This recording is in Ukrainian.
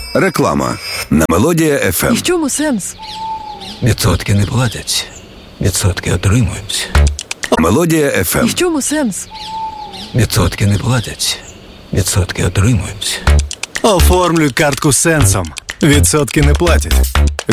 Реклама на Мелодія FM. І в чому сенс? Відсотки не платять, відсотки отримують. Мелодія І FM. в чому сенс? Відсотки не платять, відсотки отримують. Оформлюй картку Сенсом. Відсотки не платять.